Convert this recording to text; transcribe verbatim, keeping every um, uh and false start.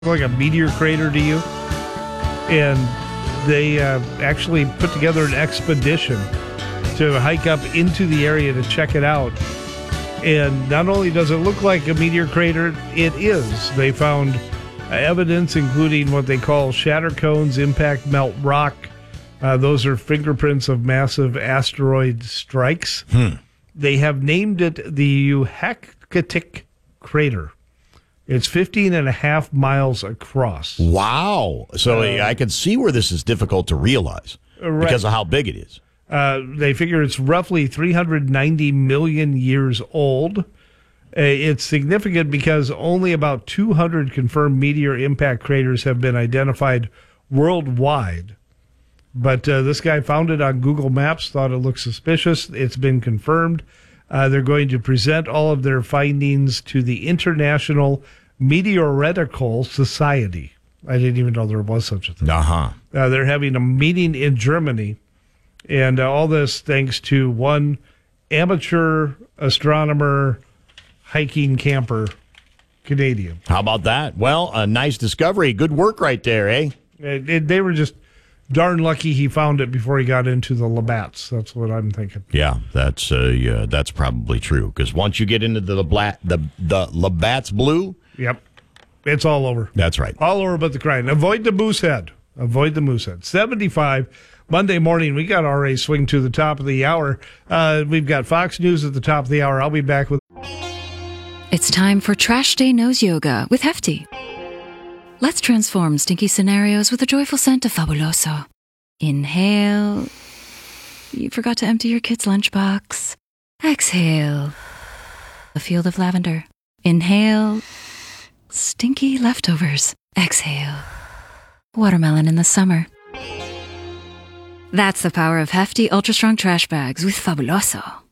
like a meteor crater to you? And they uh, actually put together an expedition to hike up into the area to check it out. And not only does it look like a meteor crater, it is. They found evidence including what they call shatter cones, impact melt rock. Uh, those are fingerprints of massive asteroid strikes. Hmm. They have named it the Yucatec Crater. It's fifteen and a half miles across. Wow. So uh, I can see where this is difficult to realize right. because of how big it is. Uh, they figure it's roughly three hundred ninety million years old. Uh, it's significant because only about two hundred confirmed meteor impact craters have been identified worldwide. But uh, this guy found it on Google Maps, thought it looked suspicious. It's been confirmed. Uh, they're going to present all of their findings to the International Meteorological Society. I didn't even know there was such a thing. Uh-huh. Uh, they're having a meeting in Germany, and uh, all this thanks to one amateur astronomer, hiking camper, Canadian. How about that? Well, a nice discovery. Good work right there, eh? It, it, they were just darn lucky he found it before he got into the Labatts. That's what I'm thinking. Yeah, that's uh, yeah, that's probably true. Because once you get into the Lablat, the the Labatt's blue, yep, it's all over. That's right, all over. But the crying. Avoid the Moosehead. Avoid the Moosehead. seventy-five Monday morning. We got our swing to the top of the hour. Uh, we've got Fox News at the top of the hour. I'll be back with. It's time for Trash Day Nose Yoga with Hefty. Let's transform stinky scenarios with a joyful scent of Fabuloso. Inhale. You forgot to empty your kid's lunchbox. Exhale. A field of lavender. Inhale. Stinky leftovers. Exhale. Watermelon in the summer. That's the power of Hefty Ultra Strong Trash Bags with Fabuloso.